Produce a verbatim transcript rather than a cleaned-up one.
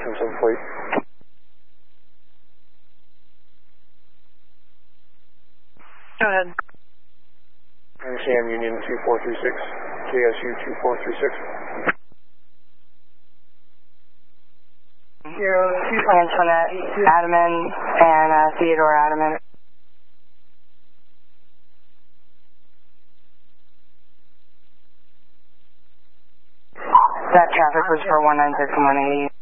Hutchinson Fleet. Go ahead. Sam Union two four three six, K S U two four three six. Zero two Antoinette Adaman and uh, Theodore Adaman. That traffic was for one nine six and one eighty.